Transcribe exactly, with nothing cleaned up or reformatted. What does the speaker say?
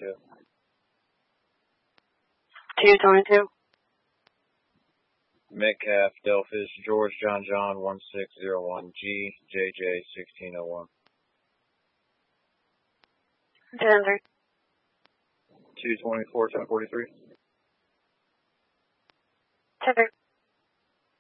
twenty-two. two twenty-two. Metcalf, Delphus, George, John, John, one six zero one G, J J, sixteen oh one. ten three. two twenty-four, ten forty-three. ten three.